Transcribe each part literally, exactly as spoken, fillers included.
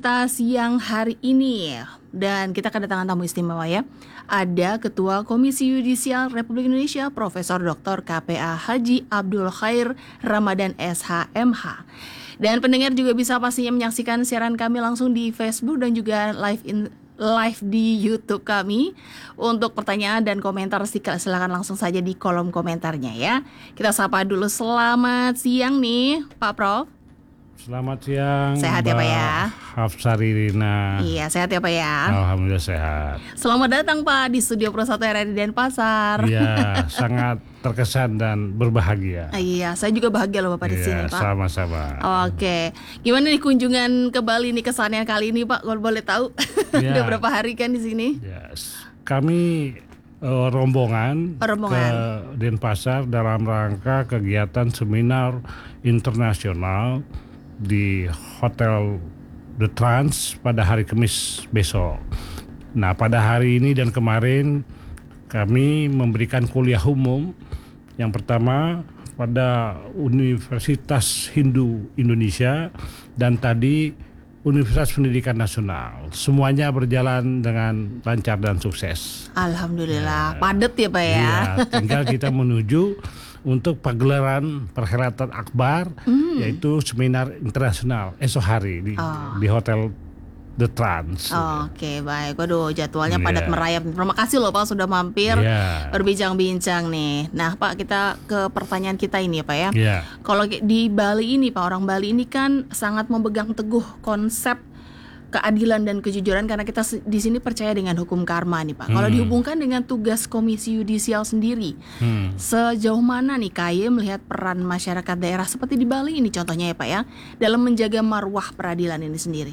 kita siang hari ini. Dan kita kedatangan tamu istimewa ya. Ada Ketua Komisi Yudisial Republik Indonesia Profesor Doktor K P A Haji Abdul Khair Ramadan S H M H. Dan pendengar juga bisa pastinya menyaksikan siaran kami langsung di Facebook dan juga live in live di YouTube kami. Untuk pertanyaan dan komentar silakan langsung saja di kolom komentarnya ya. Kita sapa dulu, selamat siang nih Pak Prof. Selamat siang. Sehat ya Pak ya? Hafsari Rina. Iya, sehat ya Pak ya? Alhamdulillah sehat. Selamat datang Pak di Studio Pro satu R R I Denpasar. Iya, sangat terkesan dan berbahagia. Iya, saya juga bahagia loh Bapak di sini Iya, Pak. sama-sama. Oke, gimana nih kunjungan ke Bali nih, kesannya kali ini Pak? Kalau boleh tahu, Iya. udah berapa hari kan di sini? Yes. Kami uh, rombongan, Oh, rombongan ke Denpasar dalam rangka kegiatan seminar internasional di Hotel The Trans pada hari Kamis besok. Nah, pada hari ini dan kemarin kami memberikan kuliah umum. Yang pertama pada Universitas Hindu Indonesia dan tadi Universitas Pendidikan Nasional. Semuanya berjalan dengan lancar dan sukses. Alhamdulillah, ya. Padat ya Pak ya? Iya, tinggal kita menuju untuk pagelaran perhelatan akbar, hmm. yaitu seminar internasional esok hari di, oh. di Hotel The Trans. Oh, Oke okay, baik, waduh jadwalnya yeah. padat merayap. Terima kasih loh Pak sudah mampir yeah. berbincang-bincang nih. Nah Pak, kita ke pertanyaan kita ini ya Pak ya. Yeah. Kalau di Bali ini Pak, orang Bali ini kan sangat memegang teguh konsep keadilan dan kejujuran karena kita di sini percaya dengan hukum karma nih Pak. Hmm. Kalau dihubungkan dengan tugas Komisi Yudisial sendiri, hmm. sejauh mana nih K Y melihat peran masyarakat daerah seperti di Bali ini contohnya ya Pak ya, dalam menjaga marwah peradilan ini sendiri?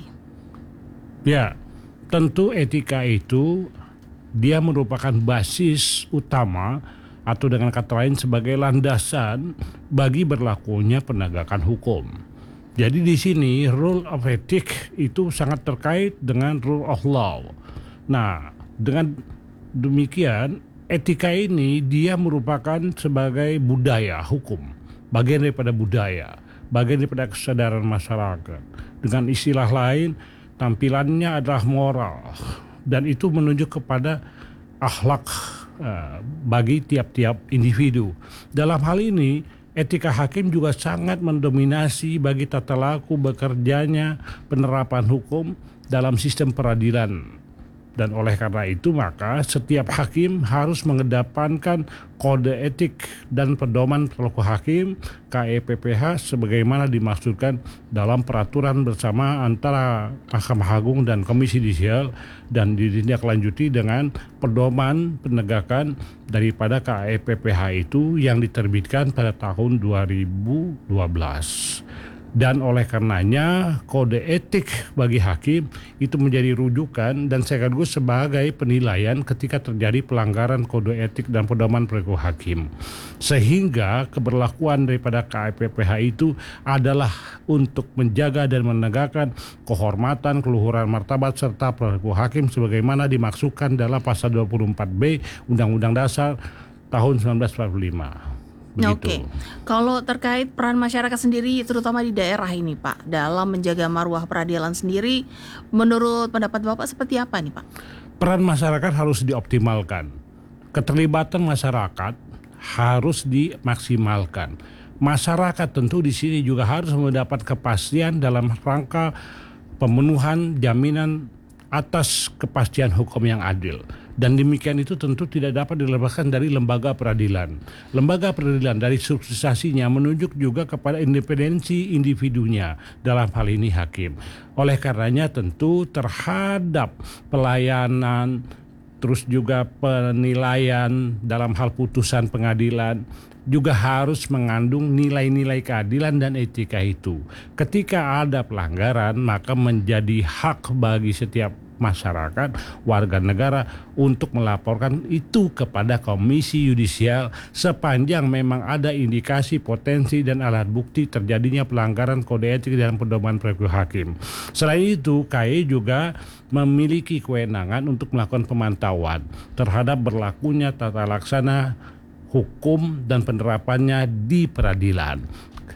Ya, tentu etika itu dia merupakan basis utama atau dengan kata lain sebagai landasan bagi berlakunya penegakan hukum. Jadi di sini rule of ethics itu sangat terkait dengan rule of law. Nah, dengan demikian etika ini dia merupakan sebagai budaya hukum, bagian daripada budaya, bagian daripada kesadaran masyarakat. Dengan istilah lain, tampilannya adalah moral dan itu menunjuk kepada akhlak uh, bagi tiap-tiap individu. Dalam hal ini etika hakim juga sangat mendominasi bagi tata laku bekerjanya penerapan hukum dalam sistem peradilan. Dan oleh karena itu maka setiap hakim harus mengedepankan kode etik dan pedoman perilaku hakim K E P P H sebagaimana dimaksudkan dalam peraturan bersama antara Mahkamah Agung dan Komisi Yudisial dan ditindaklanjuti dengan pedoman penegakan daripada K E P P H itu yang diterbitkan pada tahun dua ribu dua belas. Dan oleh karenanya kode etik bagi hakim itu menjadi rujukan dan sekaligus sebagai penilaian ketika terjadi pelanggaran kode etik dan pedoman perilaku hakim. Sehingga keberlakuan daripada K E P P H itu adalah untuk menjaga dan menegakkan kehormatan, keluhuran martabat serta perilaku hakim sebagaimana dimaksudkan dalam pasal dua puluh empat B Undang-Undang Dasar tahun seribu sembilan ratus empat puluh lima. Begitu. Oke, kalau terkait peran masyarakat sendiri terutama di daerah ini Pak dalam menjaga marwah peradilan sendiri, menurut pendapat Bapak seperti apa nih Pak? Peran masyarakat harus dioptimalkan, keterlibatan masyarakat harus dimaksimalkan. Masyarakat tentu di sini juga harus mendapat kepastian dalam rangka pemenuhan jaminan atas kepastian hukum yang adil. Dan demikian itu tentu tidak dapat dilepaskan dari lembaga peradilan. Lembaga peradilan dari substansinya menunjuk juga kepada independensi individunya, dalam hal ini hakim. Oleh karenanya tentu terhadap pelayanan, terus juga penilaian dalam hal putusan pengadilan, juga harus mengandung nilai-nilai keadilan dan etika itu. Ketika ada pelanggaran, maka menjadi hak bagi setiap masyarakat, warga negara untuk melaporkan itu kepada Komisi Yudisial sepanjang memang ada indikasi potensi dan alat bukti terjadinya pelanggaran kode etik dan pedoman perilaku hakim. Selain itu, K Y juga memiliki kewenangan untuk melakukan pemantauan terhadap berlakunya tata laksana hukum dan penerapannya di peradilan.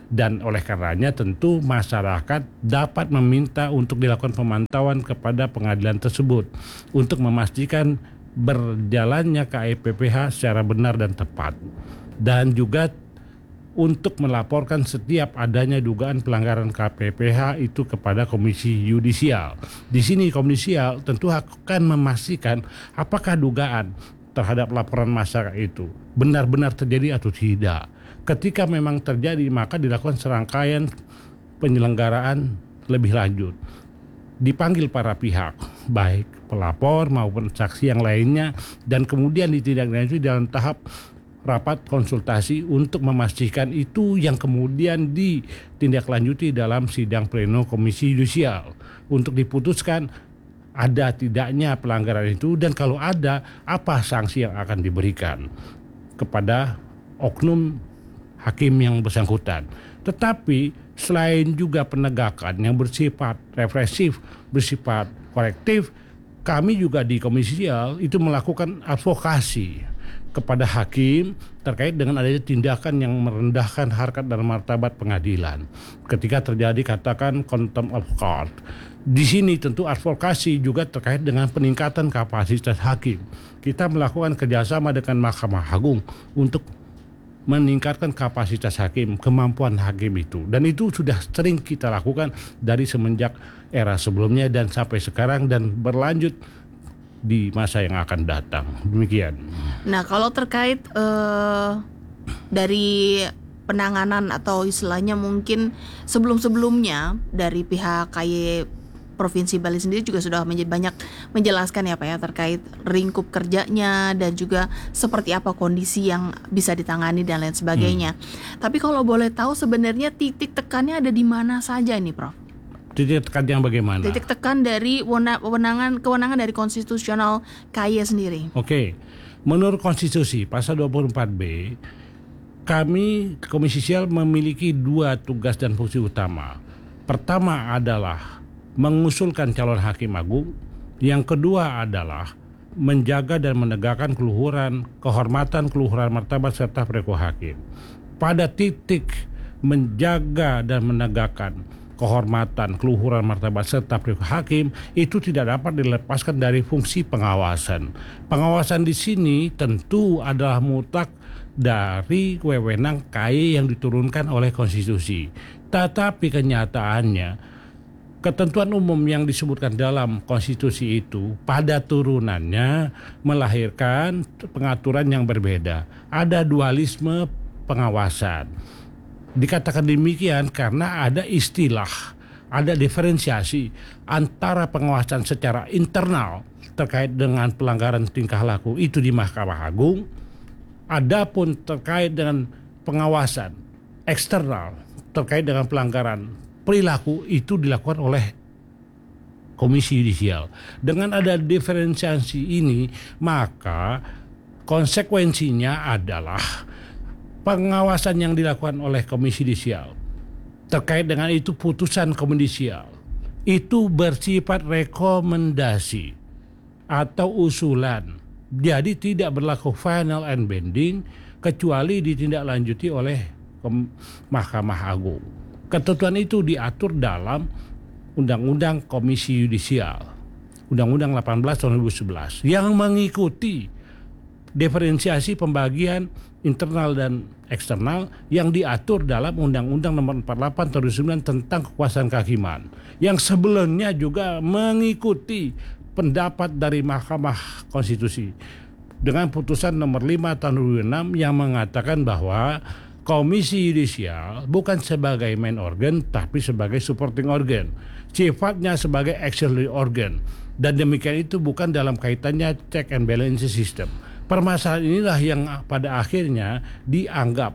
Dan oleh karenanya tentu masyarakat dapat meminta untuk dilakukan pemantauan kepada pengadilan tersebut untuk memastikan berjalannya K E P P H secara benar dan tepat. Dan juga untuk melaporkan setiap adanya dugaan pelanggaran K P P H itu kepada Komisi Yudisial. Di sini Komisi Yudisial tentu akan memastikan apakah dugaan terhadap laporan masyarakat itu benar-benar terjadi atau tidak. Ketika memang terjadi, maka dilakukan serangkaian penyelenggaraan lebih lanjut. Dipanggil para pihak, baik pelapor maupun saksi yang lainnya, dan kemudian ditindaklanjuti dalam tahap rapat konsultasi untuk memastikan itu yang kemudian ditindaklanjuti dalam sidang pleno Komisi Yudisial untuk diputuskan ada tidaknya pelanggaran itu, dan kalau ada, apa sanksi yang akan diberikan kepada oknum hakim yang bersangkutan. Tetapi selain juga penegakan yang bersifat represif, bersifat korektif, kami juga di Komisi Yudisial itu melakukan advokasi kepada hakim terkait dengan adanya tindakan yang merendahkan harkat dan martabat pengadilan. Ketika terjadi katakan contempt of court. Di sini tentu advokasi juga terkait dengan peningkatan kapasitas hakim. Kita melakukan kerjasama dengan Mahkamah Agung untuk meningkatkan kapasitas hakim, kemampuan hakim itu. Dan itu sudah sering kita lakukan dari semenjak era sebelumnya dan sampai sekarang dan berlanjut di masa yang akan datang. Demikian. Nah, kalau terkait uh, dari penanganan atau istilahnya mungkin sebelum-sebelumnya dari pihak K Y Provinsi Bali sendiri juga sudah menjadi banyak menjelaskan ya Pak ya terkait lingkup kerjanya dan juga seperti apa kondisi yang bisa ditangani dan lain sebagainya. Hmm. Tapi kalau boleh tahu sebenarnya titik tekannya ada di mana saja nih Prof? Titik tekan yang bagaimana? Titik tekan dari kewenangan kewenangan dari konstitusional K Y sendiri. Oke, menurut konstitusi pasal dua puluh empat B, kami Komisi Yudisial memiliki dua tugas dan fungsi utama. Pertama adalah mengusulkan calon hakim agung. Yang kedua adalah menjaga dan menegakkan keluhuran, kehormatan, keluhuran martabat serta perilaku hakim. Pada titik menjaga dan menegakkan kehormatan, keluhuran martabat serta perilaku hakim itu tidak dapat dilepaskan dari fungsi pengawasan. Pengawasan di sini tentu adalah mutlak dari wewenang K Y yang diturunkan oleh konstitusi. Tetapi kenyataannya ketentuan umum yang disebutkan dalam konstitusi itu pada turunannya melahirkan pengaturan yang berbeda. Ada dualisme pengawasan. Dikatakan demikian karena ada istilah, ada diferensiasi antara pengawasan secara internal terkait dengan pelanggaran tingkah laku itu di Mahkamah Agung. Adapun terkait dengan pengawasan eksternal terkait dengan pelanggaran perilaku itu dilakukan oleh Komisi Yudisial. Dengan ada diferensiasi ini, maka konsekuensinya adalah pengawasan yang dilakukan oleh Komisi Yudisial terkait dengan itu putusan Komisi Yudisial itu bersifat rekomendasi atau usulan. Jadi tidak berlaku final and binding kecuali ditindaklanjuti oleh Mahkamah Agung. Ketentuan itu diatur dalam Undang-Undang Komisi Yudisial, Undang-Undang delapan belas tahun dua ribu sebelas, yang mengikuti diferensiasi pembagian internal dan eksternal yang diatur dalam Undang-Undang Nomor empat puluh delapan tahun dua ribu sembilan tentang kekuasaan kehakiman, yang sebelumnya juga mengikuti pendapat dari Mahkamah Konstitusi dengan putusan Nomor lima tahun dua ribu enam yang mengatakan bahwa Komisi Yudisial bukan sebagai main organ tapi sebagai supporting organ, sifatnya sebagai auxiliary organ, dan demikian itu bukan dalam kaitannya check and balance system. Permasalahan inilah yang pada akhirnya dianggap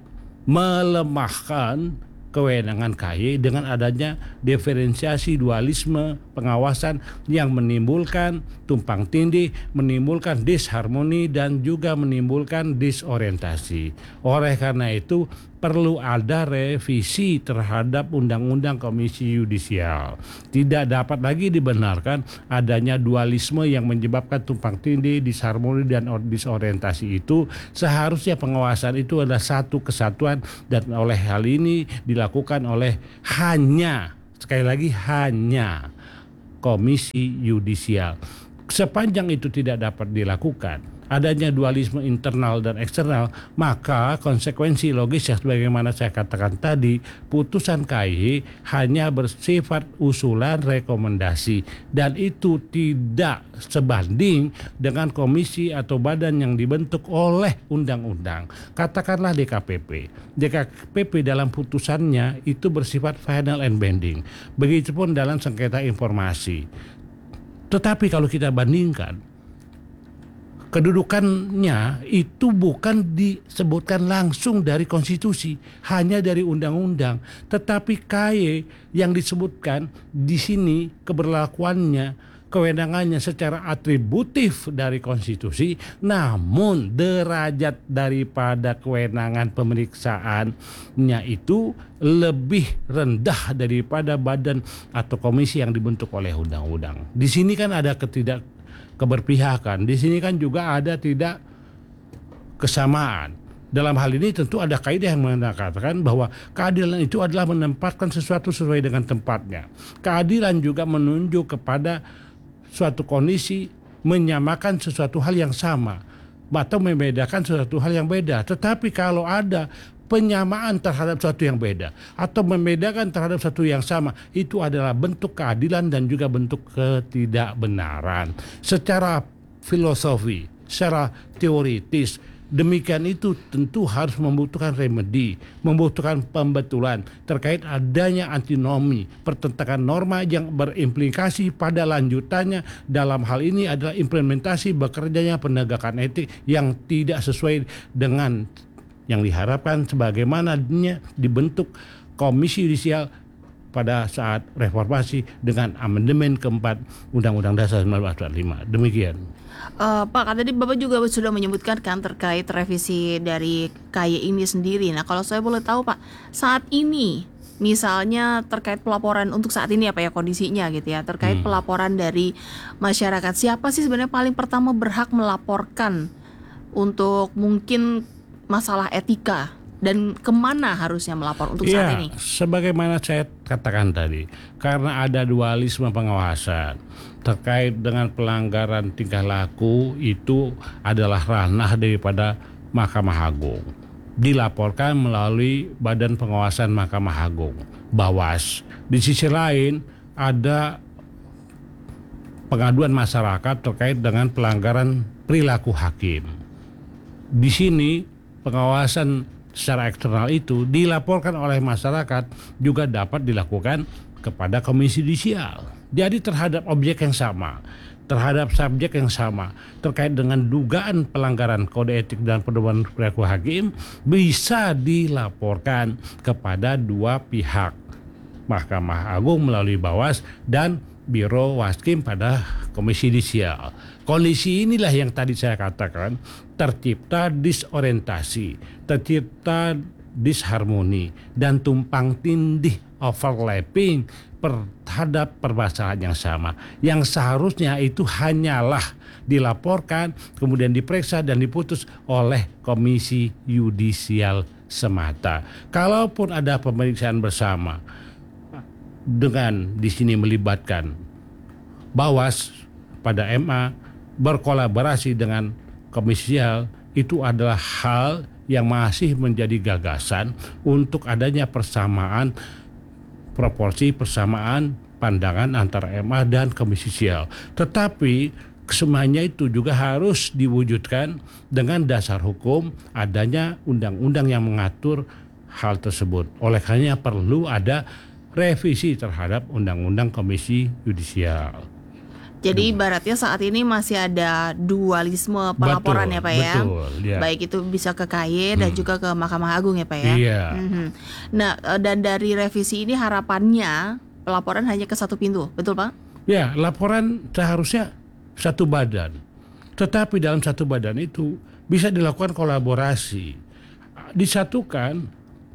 melemahkan kewenangan K Y dengan adanya diferensiasi dualisme pengawasan yang menimbulkan tumpang tindih, menimbulkan disharmoni dan juga menimbulkan disorientasi. Oleh karena itu perlu ada revisi terhadap Undang-Undang Komisi Yudisial. Tidak dapat lagi dibenarkan adanya dualisme yang menyebabkan tumpang tindih, disharmoni dan disorientasi itu. Seharusnya pengawasan itu adalah satu kesatuan, dan oleh hal ini dilakukan oleh hanya, sekali lagi hanya Komisi Yudisial. Sepanjang itu tidak dapat dilakukan, adanya dualisme internal dan eksternal, maka konsekuensi logis yang sebagaimana saya katakan tadi, putusan K Y hanya bersifat usulan rekomendasi, dan itu tidak sebanding dengan komisi atau badan yang dibentuk oleh undang-undang. Katakanlah D K P P. D K P P dalam putusannya itu bersifat final and binding. Begitupun dalam sengketa informasi. Tetapi kalau kita bandingkan, kedudukannya itu bukan disebutkan langsung dari konstitusi, hanya dari undang-undang. Tetapi K Y yang disebutkan di sini keberlakuannya, kewenangannya secara atributif dari konstitusi, namun derajat daripada kewenangan pemeriksaannya itu lebih rendah daripada badan atau komisi yang dibentuk oleh undang-undang. Di sini kan ada ketidak keberpihakan, di sini kan juga ada tidak kesamaan. Dalam hal ini tentu ada kaidah yang mengatakan bahwa keadilan itu adalah menempatkan sesuatu sesuai dengan tempatnya. Keadilan juga menunjuk kepada suatu kondisi menyamakan sesuatu hal yang sama atau membedakan sesuatu hal yang beda. Tetapi kalau ada penyamaan terhadap sesuatu yang beda atau membedakan terhadap sesuatu yang sama, itu adalah bentuk keadilan dan juga bentuk ketidakbenaran. Secara filosofi, secara teoritis, demikian itu tentu harus membutuhkan remedi, membutuhkan pembetulan terkait adanya antinomi, pertentangan norma yang berimplikasi pada lanjutannya. Dalam hal ini adalah implementasi bekerjanya penegakan etik yang tidak sesuai dengan yang diharapkan sebagaimana dibentuk Komisi Yudisial pada saat reformasi dengan amandemen keempat Undang-Undang Dasar seribu sembilan ratus empat puluh lima. Demikian. Uh, Pak, tadi Bapak juga sudah menyebutkan kan terkait revisi dari K Y ini sendiri. Nah, kalau saya boleh tahu Pak, saat ini misalnya terkait pelaporan untuk saat ini apa ya kondisinya gitu ya, terkait hmm. pelaporan dari masyarakat, siapa sih sebenarnya paling pertama berhak melaporkan untuk mungkin masalah etika, dan kemana harusnya melapor untuk ya, saat ini? Sebagaimana saya katakan tadi, karena ada dualisme pengawasan terkait dengan pelanggaran tingkah laku, itu adalah ranah daripada Mahkamah Agung. Dilaporkan melalui Badan Pengawasan Mahkamah Agung, Bawas. Di sisi lain ada pengaduan masyarakat terkait dengan pelanggaran perilaku hakim. Di sini pengawasan secara eksternal itu dilaporkan oleh masyarakat juga dapat dilakukan kepada Komisi Yudisial. Jadi terhadap objek yang sama, terhadap subjek yang sama, terkait dengan dugaan pelanggaran kode etik dan pedoman perilaku hakim, bisa dilaporkan kepada dua pihak, Mahkamah Agung melalui Bawas dan Biro Waskim pada Komisi Yudisial. Kondisi inilah yang tadi saya katakan, tercipta disorientasi, tercipta disharmoni dan tumpang tindih, overlapping terhadap permasalahan yang sama, yang seharusnya itu hanyalah dilaporkan, kemudian diperiksa dan diputus oleh Komisi Yudisial semata. Kalaupun ada pemeriksaan bersama dengan di sini melibatkan Bawas pada M A berkolaborasi dengan Komisi Yudisial, itu adalah hal yang masih menjadi gagasan untuk adanya persamaan proporsi, persamaan pandangan antara M A dan Komisi Yudisial. Tetapi semuanya itu juga harus diwujudkan dengan dasar hukum, adanya undang-undang yang mengatur hal tersebut. Oleh karena perlu ada revisi terhadap Undang-Undang Komisi Yudisial. Jadi ibaratnya saat ini masih ada dualisme pelaporan, betul, ya Pak ya. Betul, ya. Baik itu bisa ke K Y dan hmm. juga ke Mahkamah Agung ya Pak ya. Iya. Mm-hmm. Nah, dan dari revisi ini harapannya pelaporan hanya ke satu pintu, betul Pak? Ya, laporan seharusnya satu badan. Tetapi dalam satu badan itu bisa dilakukan kolaborasi. Disatukan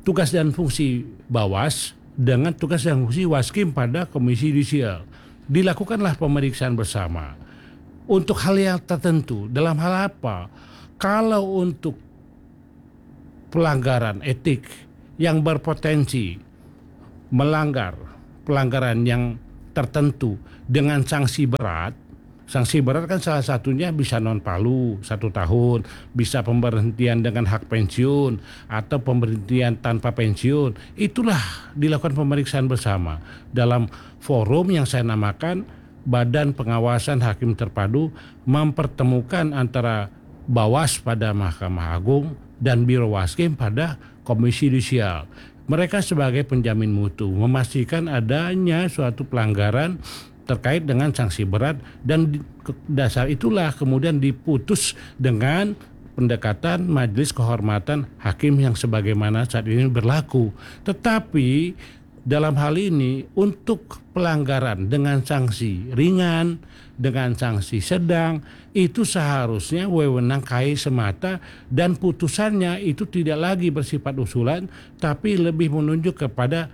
tugas dan fungsi Bawas dengan tugas dan fungsi Waskim pada Komisi Yudisial. Dilakukanlah pemeriksaan bersama untuk hal yang tertentu. Dalam hal apa? Kalau untuk pelanggaran etik yang berpotensi melanggar pelanggaran yang tertentu dengan sanksi berat, sanksi berat kan salah satunya bisa non palu satu tahun, bisa pemberhentian dengan hak pensiun atau pemberhentian tanpa pensiun. Itulah dilakukan pemeriksaan bersama dalam forum yang saya namakan Badan Pengawasan Hakim Terpadu, mempertemukan antara Bawas pada Mahkamah Agung dan Biro Waskim pada Komisi Yudisial. Mereka sebagai penjamin mutu memastikan adanya suatu pelanggaran terkait dengan sanksi berat, dan dasar itulah kemudian diputus dengan pendekatan Majelis Kehormatan Hakim yang sebagaimana saat ini berlaku. Tetapi dalam hal ini untuk pelanggaran dengan sanksi ringan, dengan sanksi sedang, itu seharusnya wewenang K A I semata, dan putusannya itu tidak lagi bersifat usulan tapi lebih menunjuk kepada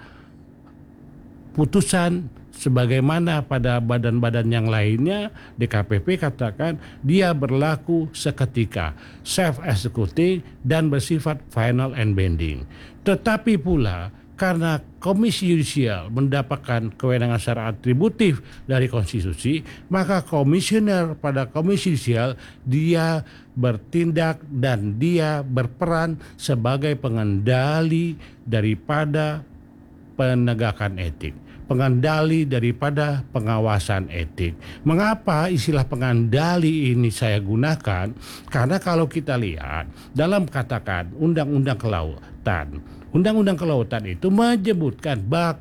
putusan sebagaimana pada badan-badan yang lainnya. D K P P katakan dia berlaku seketika, self executing dan bersifat final and binding. Tetapi pula karena Komisi Yudisial mendapatkan kewenangan secara atributif dari konstitusi, maka komisioner pada Komisi Yudisial dia bertindak dan dia berperan sebagai pengendali daripada penegakan etik, pengendali daripada pengawasan etik. Mengapa istilah pengendali ini saya gunakan? Karena kalau kita lihat dalam katakan Undang-Undang Kelautan, Undang-Undang Kelautan itu menyebutkan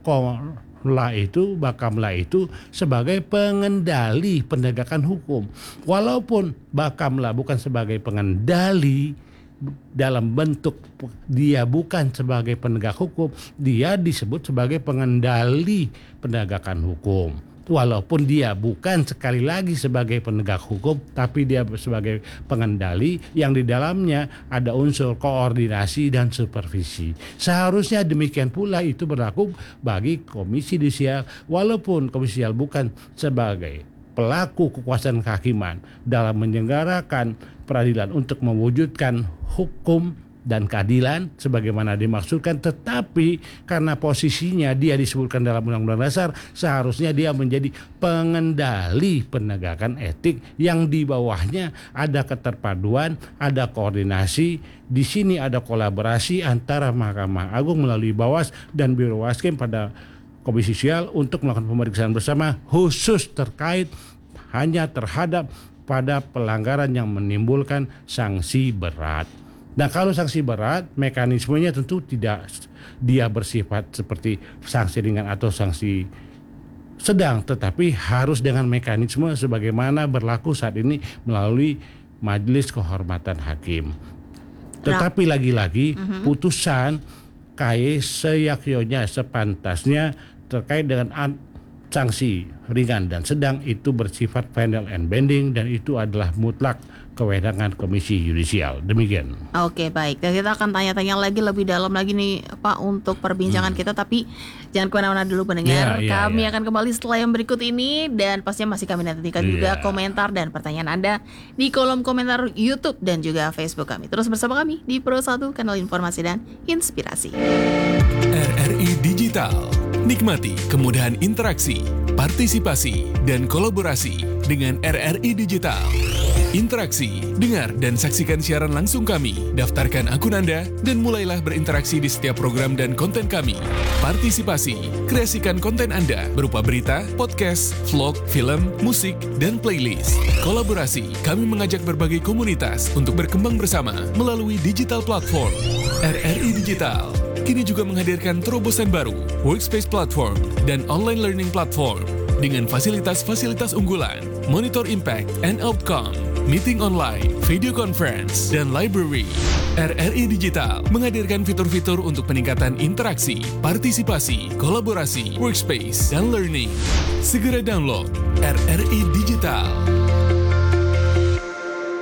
Bakamla itu, Bakamla itu sebagai pengendali penegakan hukum. Walaupun Bakamla bukan sebagai pengendali dalam bentuk dia bukan sebagai penegak hukum, dia disebut sebagai pengendali penegakan hukum. Walaupun dia bukan sekali lagi sebagai penegak hukum, tapi dia sebagai pengendali yang di dalamnya ada unsur koordinasi dan supervisi. Seharusnya demikian pula itu berlaku bagi Komisi Yudisial, walaupun Komisi Yudisial bukan sebagai pelaku kekuasaan kehakiman dalam menyelenggarakan peradilan untuk mewujudkan hukum dan keadilan sebagaimana dimaksudkan, tetapi karena posisinya dia disebutkan dalam Undang-Undang Dasar, seharusnya dia menjadi pengendali penegakan etik yang di bawahnya ada keterpaduan, ada koordinasi. Di sini ada kolaborasi antara Mahkamah Agung melalui Bawas dan Biro Waskim pada Komisi Yudisial untuk melakukan pemeriksaan bersama khusus terkait hanya terhadap pada pelanggaran yang menimbulkan sanksi berat. Nah, kalau sanksi berat, mekanismenya tentu tidak dia bersifat seperti sanksi ringan atau sanksi sedang, tetapi harus dengan mekanisme sebagaimana berlaku saat ini melalui Majelis Kehormatan Hakim. Tetapi lagi-lagi uh-huh. putusan K A I seyakyonya, sepantasnya terkait dengan sanksi ringan dan sedang itu bersifat final and binding, dan itu adalah mutlak kewenangan Komisi Yudisial. Demikian. Oke, baik. Dan kita akan tanya-tanya lagi lebih dalam lagi nih Pak untuk perbincangan hmm. kita, tapi jangan kemana-mana dulu pendengar. Yeah, yeah, kami yeah. akan kembali setelah yang berikut ini, dan pastinya masih kami nantikan yeah. juga komentar dan pertanyaan Anda di kolom komentar YouTube dan juga Facebook kami. Terus bersama kami di Pro satu, kanal informasi dan inspirasi. R R I Digital. Nikmati kemudahan interaksi, partisipasi, dan kolaborasi dengan R R I Digital. Interaksi, dengar dan saksikan siaran langsung kami. Daftarkan akun Anda dan mulailah berinteraksi di setiap program dan konten kami. Partisipasi, kreasikan konten Anda berupa berita, podcast, vlog, film, musik, dan playlist. Kolaborasi, kami mengajak berbagai komunitas untuk berkembang bersama melalui digital platform. R R I Digital kini juga menghadirkan terobosan baru, workspace platform, dan online learning platform dengan fasilitas-fasilitas unggulan, monitor impact and outcome, meeting online, video conference, dan library. R R I Digital menghadirkan fitur-fitur untuk peningkatan interaksi, partisipasi, kolaborasi, workspace, dan learning. Segera download R R I Digital.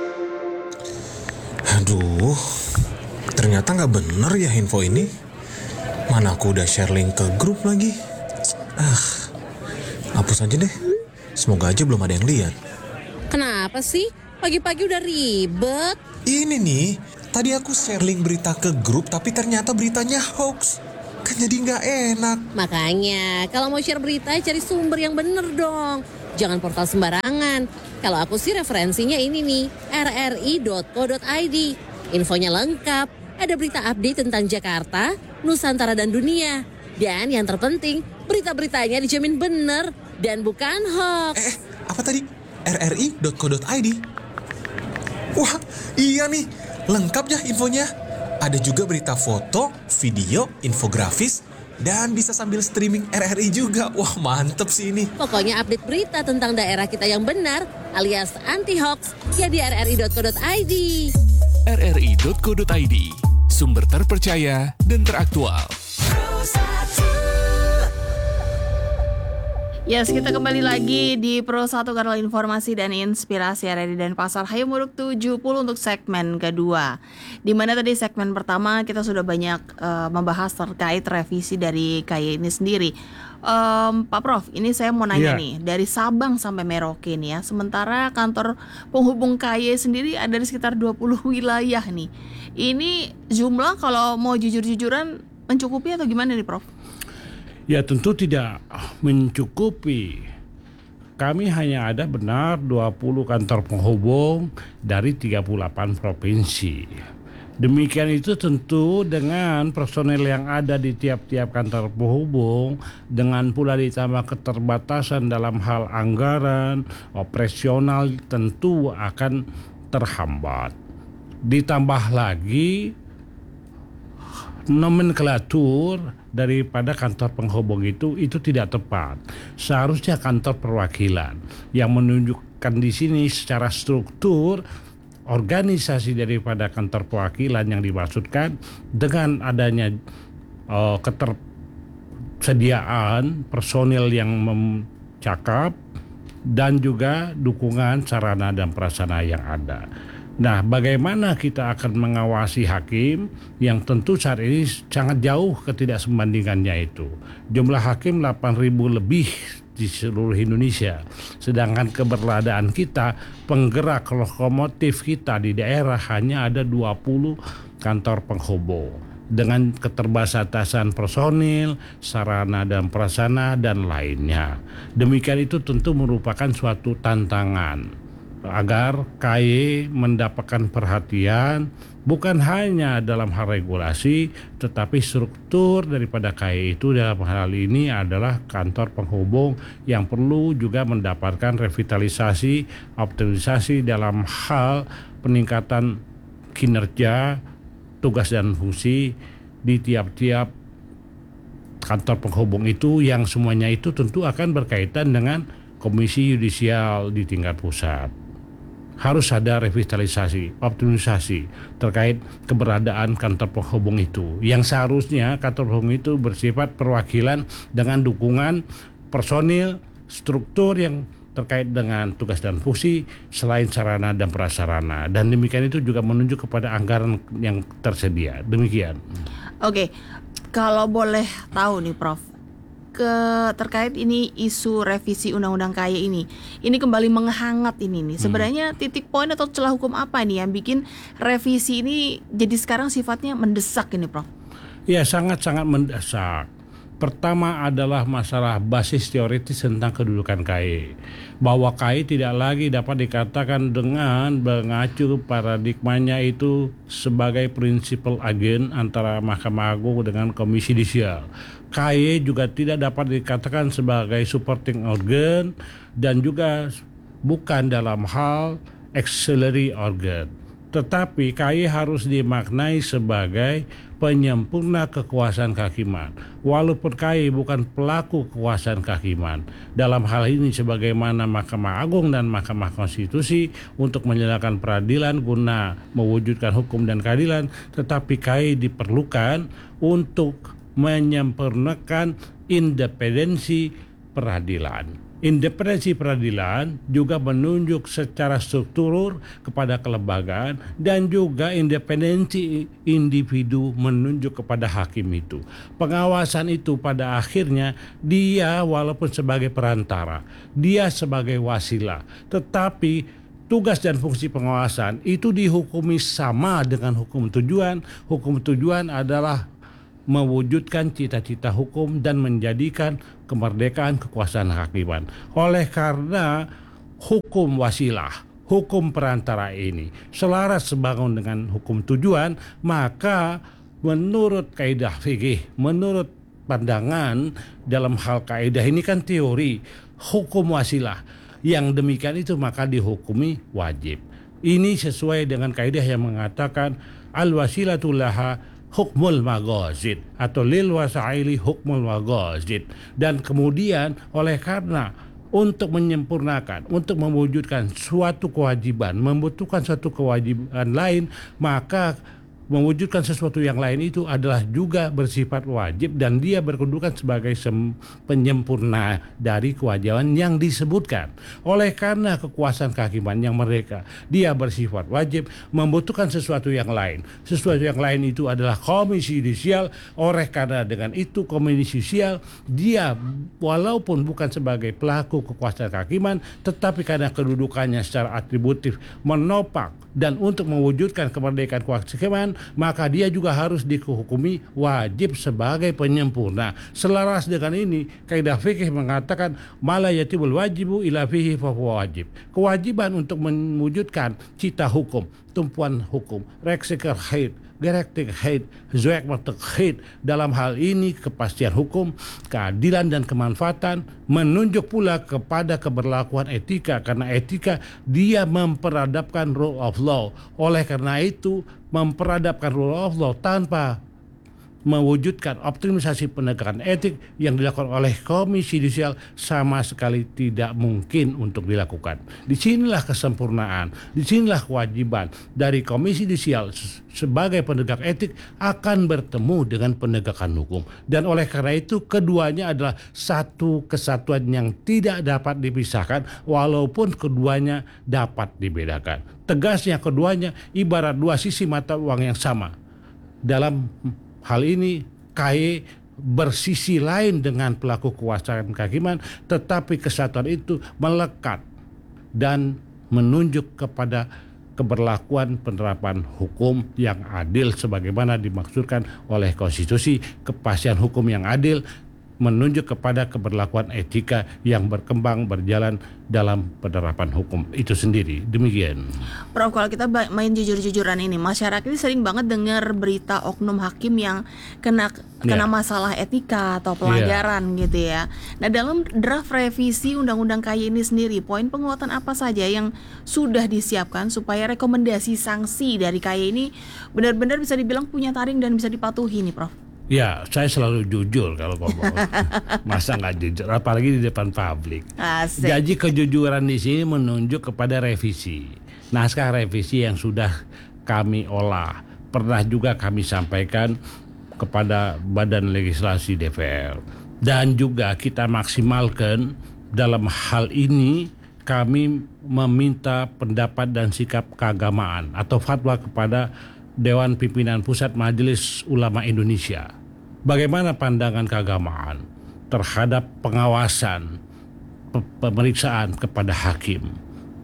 Aduh, ternyata nggak bener ya info ini. Mana aku udah share link ke grup lagi. Ah, hapus aja deh. Semoga aja belum ada yang lihat. Kenapa sih? Pagi-pagi udah ribet. Ini nih, tadi aku share link berita ke grup tapi ternyata beritanya hoax. Kan jadi nggak enak. Makanya, kalau mau share berita cari sumber yang bener dong. Jangan portal sembarangan. Kalau aku sih referensinya ini nih, r r i dot co dot i d. Infonya lengkap, ada berita update tentang Jakarta, Nusantara dan dunia. Dan yang terpenting, berita-beritanya dijamin bener dan bukan hoax. Eh, apa tadi? r r i dot co dot i d. Wah, iya nih, lengkap ya infonya. Ada juga berita foto, video, infografis, dan bisa sambil streaming R R I juga. Wah, mantep sih ini. Pokoknya update berita tentang daerah kita yang benar alias anti-hoax ya di r r i dot co dot i d. r r i dot co dot i d, sumber terpercaya dan teraktual. Yes, kita kembali lagi di Pro satu Kanal Informasi dan Inspirasi R R I dan Pasar Hayu Muruk tujuh puluh untuk segmen kedua. Di mana tadi segmen pertama kita sudah banyak uh, membahas terkait revisi dari K Y ini sendiri. Um, Pak Prof, ini saya mau nanya yeah. nih, dari Sabang sampai Merauke nih ya. Sementara kantor penghubung K Y sendiri ada di sekitar dua puluh wilayah nih. Ini jumlah kalau mau jujur-jujuran mencukupi atau gimana nih Prof? Ya tentu tidak mencukupi. Kami hanya ada benar dua puluh kantor penghubung dari tiga puluh delapan provinsi. Demikian itu tentu dengan personel yang ada di tiap-tiap kantor penghubung, dengan pula ditambah keterbatasan dalam hal anggaran, operasional tentu akan terhambat. Ditambah lagi nomenklatur daripada kantor penghubung itu itu tidak tepat. Seharusnya kantor perwakilan yang menunjukkan di sini secara struktur organisasi daripada kantor perwakilan yang dimaksudkan dengan adanya uh, ketersediaan personil yang mencakap dan juga dukungan sarana dan prasarana yang ada. Nah, bagaimana kita akan mengawasi hakim yang tentu saat ini sangat jauh ketidaksembandingannya itu. Jumlah hakim delapan ribu lebih di seluruh Indonesia. Sedangkan keberadaan kita, penggerak lokomotif kita di daerah hanya ada dua puluh kantor penghubung. Dengan keterbatasan personil, sarana dan prasarana dan lainnya. Demikian itu tentu merupakan suatu tantangan agar K Y mendapatkan perhatian bukan hanya dalam hal regulasi, tetapi struktur daripada K Y itu dalam hal ini adalah kantor penghubung yang perlu juga mendapatkan revitalisasi, optimalisasi dalam hal peningkatan kinerja, tugas dan fungsi di tiap-tiap kantor penghubung itu, yang semuanya itu tentu akan berkaitan dengan Komisi Yudisial di tingkat pusat. Harus ada revitalisasi, optimisasi terkait keberadaan kantor penghubung itu. Yang seharusnya kantor penghubung itu bersifat perwakilan dengan dukungan personil, struktur yang terkait dengan tugas dan fungsi selain sarana dan prasarana. Dan demikian itu juga menunjuk kepada anggaran yang tersedia. Demikian. Oke, kalau boleh tahu nih Prof, ke terkait ini isu revisi undang-undang K Y ini, ini kembali menghangat ini nih. Sebenarnya titik poin atau celah hukum apa nih yang bikin revisi ini jadi sekarang sifatnya mendesak ini, Prof? Ya, sangat-sangat mendesak. Pertama adalah masalah basis teoritis tentang kedudukan K Y. Bahwa K Y tidak lagi dapat dikatakan dengan mengacu paradigmanya itu sebagai principal agent antara Mahkamah Agung dengan Komisi Yudisial. K Y juga tidak dapat dikatakan sebagai supporting organ dan juga bukan dalam hal auxiliary organ. Tetapi K Y harus dimaknai sebagai penyempurna kekuasaan kehakiman. Walaupun K Y bukan pelaku kekuasaan kehakiman. Dalam hal ini sebagaimana Mahkamah Agung dan Mahkamah Konstitusi untuk menjalankan peradilan guna mewujudkan hukum dan keadilan, tetapi K Y diperlukan untuk menyempurnakan independensi peradilan. Independensi peradilan juga menunjuk secara struktur kepada kelembagaan dan juga independensi individu menunjuk kepada hakim itu. Pengawasan itu pada akhirnya dia walaupun sebagai perantara, dia sebagai wasilah, tetapi tugas dan fungsi pengawasan itu dihukumi sama dengan hukum tujuan. Hukum tujuan adalah mewujudkan cita-cita hukum dan menjadikan kemerdekaan kekuasaan kehakiman. Oleh karena hukum wasilah, hukum perantara ini selaras sebangun dengan hukum tujuan, maka menurut kaidah fikih, menurut pandangan dalam hal kaidah ini kan teori, hukum wasilah yang demikian itu maka dihukumi wajib. Ini sesuai dengan kaidah yang mengatakan al-wasilatu laha hukmul maghazid atau lil wasaili hukmul maghazid. Dan kemudian oleh karena untuk menyempurnakan, untuk mewujudkan suatu kewajiban, membutuhkan suatu kewajiban lain, maka mewujudkan sesuatu yang lain itu adalah juga bersifat wajib dan dia berkedudukan sebagai penyempurna dari kewajiban yang disebutkan. Oleh karena kekuasaan kehakiman yang merdeka, dia bersifat wajib, membutuhkan sesuatu yang lain. Sesuatu yang lain itu adalah komisi yudisial. Oleh karena dengan itu komisi yudisial dia walaupun bukan sebagai pelaku kekuasaan kehakiman, tetapi karena kedudukannya secara atributif menopang dan untuk mewujudkan kemerdekaan kehakiman, maka dia juga harus dihukumi wajib sebagai penyempurna. Selaras dengan ini, kaidah fikih mengatakan mala yatibul wajibu ila fihi fahuwa wajib. Kewajiban untuk mewujudkan cita hukum, tumpuan hukum, reksekerheit, gerechtigkeit, zweigsmatigheid, dalam hal ini kepastian hukum, keadilan dan kemanfaatan, menunjuk pula kepada keberlakuan etika, karena etika dia memperadabkan rule of law. Oleh karena itu memperadabkan rule of law tanpa mewujudkan optimalisasi penegakan etik yang dilakukan oleh komisi yudisial sama sekali tidak mungkin untuk dilakukan. Disinilah kesempurnaan, disinilah kewajiban dari komisi yudisial sebagai penegak etik akan bertemu dengan penegakan hukum. Dan oleh karena itu keduanya adalah satu kesatuan yang tidak dapat dipisahkan walaupun keduanya dapat dibedakan. Tegasnya keduanya ibarat dua sisi mata uang yang sama. Dalam hal ini K Y bersisi lain dengan pelaku kekuasaan kehakiman, tetapi kesatuan itu melekat dan menunjuk kepada keberlakuan penerapan hukum yang adil sebagaimana dimaksudkan oleh konstitusi. Kepastian hukum yang adil menunjuk kepada keberlakuan etika yang berkembang berjalan dalam penerapan hukum itu sendiri. Demikian. Prof, kalau kita main jujur-jujuran ini, masyarakat ini sering banget dengar berita oknum hakim yang kena kena yeah. masalah etika atau pelanggaran yeah. gitu ya. Nah, dalam draft revisi Undang-Undang K Y ini sendiri, poin penguatan apa saja yang sudah disiapkan supaya rekomendasi sanksi dari K Y ini benar-benar bisa dibilang punya taring dan bisa dipatuhi nih, Prof? Ya, saya selalu jujur kalau ngomong. Masa nggak jujur, apalagi di depan publik. Asik. Jadi kejujuran di sini menunjuk kepada revisi. Naskah revisi yang sudah kami olah, pernah juga kami sampaikan kepada Badan Legislasi D P R. Dan juga kita maksimalkan dalam hal ini kami meminta pendapat dan sikap keagamaan atau fatwa kepada Dewan Pimpinan Pusat Majelis Ulama Indonesia. Bagaimana pandangan keagamaan terhadap pengawasan pemeriksaan kepada hakim,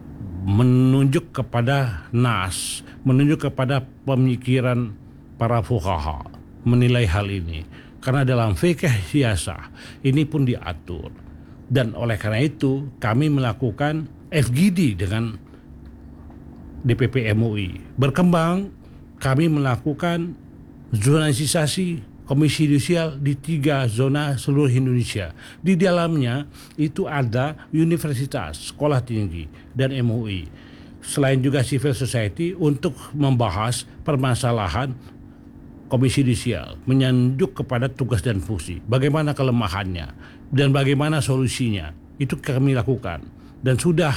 menunjuk kepada nas, menunjuk kepada pemikiran para fuqaha menilai hal ini. Karena dalam fikih siyasah ini pun diatur. Dan oleh karena itu kami melakukan F G D dengan D P P M U I. Berkembang, kami melakukan zonalisasi komisi yudisial di tiga zona seluruh Indonesia. Di dalamnya itu ada universitas, sekolah tinggi, dan M U I. Selain juga civil society untuk membahas permasalahan komisi yudisial, menyanjuk kepada tugas dan fungsi, bagaimana kelemahannya, dan bagaimana solusinya. Itu kami lakukan. Dan sudah